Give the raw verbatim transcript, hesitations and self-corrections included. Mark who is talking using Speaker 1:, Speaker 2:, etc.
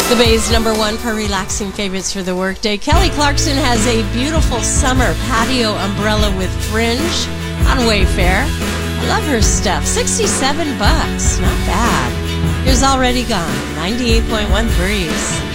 Speaker 1: The Bay's number one for relaxing favorites for the workday. Kelly Clarkson has a beautiful summer patio umbrella with fringe on Wayfair. I love her stuff. sixty-seven bucks. Not bad. Here's Already Gone. ninety-eight point one Breeze.